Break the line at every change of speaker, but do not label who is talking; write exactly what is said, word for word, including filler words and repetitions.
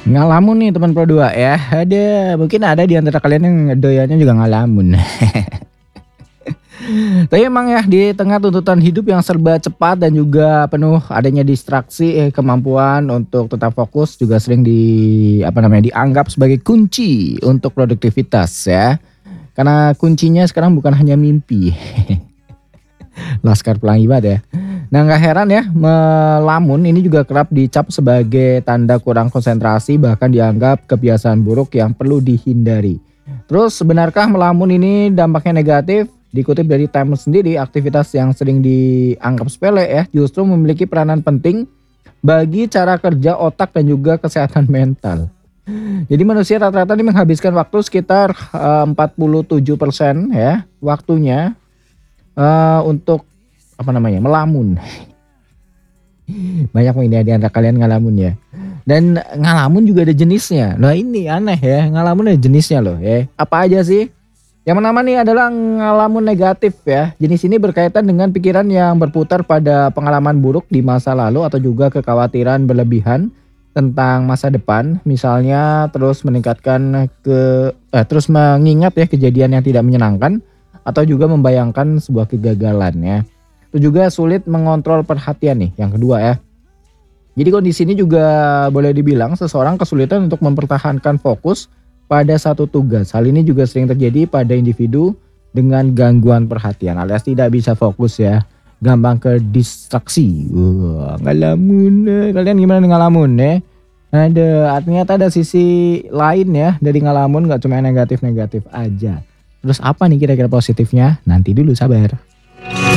Ngalamun nih teman Pro dua ya, ada mungkin ada di antara kalian yang doyannya juga ngalamun. Tapi emang ya di tengah tuntutan hidup yang serba cepat dan juga penuh adanya distraksi, eh, kemampuan untuk tetap fokus juga sering di apa namanya, dianggap sebagai kunci untuk produktivitas ya. Karena kuncinya sekarang bukan hanya mimpi. Laskar Pelangi banget ya. Nah nggak heran ya, melamun ini juga kerap dicap sebagai tanda kurang konsentrasi, bahkan dianggap kebiasaan buruk yang perlu dihindari. Terus benarkah melamun ini dampaknya negatif? Dikutip dari Time sendiri, aktivitas yang sering dianggap sepele ya justru memiliki peranan penting bagi cara kerja otak dan juga kesehatan mental. Jadi manusia rata-rata ini menghabiskan waktu sekitar eh, empat puluh tujuh persen ya waktunya eh, untuk apa namanya, melamun. Banyak ini di antara kalian ngalamun ya. Dan ngalamun juga ada jenisnya. Nah ini aneh ya, ngalamun ada jenisnya loh ya. Apa aja sih? Yang pertama nih adalah ngalamun negatif ya. Jenis ini berkaitan dengan pikiran yang berputar pada pengalaman buruk di masa lalu atau juga kekhawatiran berlebihan tentang masa depan. Misalnya terus meningkatkan ke eh, terus mengingat ya kejadian yang tidak menyenangkan atau juga membayangkan sebuah kegagalan ya. Itu juga sulit mengontrol perhatian nih, yang kedua ya. Jadi kondisi ini juga boleh dibilang seseorang kesulitan untuk mempertahankan fokus pada satu tugas. Hal ini juga sering terjadi pada individu dengan gangguan perhatian alias tidak bisa fokus ya. Gampang ke distraksi. Wah, ngalamun. Kalian gimana dengan ngalamun ya? Ada, ternyata ada sisi lain ya dari ngalamun, gak cuma negatif-negatif aja. Terus apa nih kira-kira positifnya? Nanti dulu, sabar.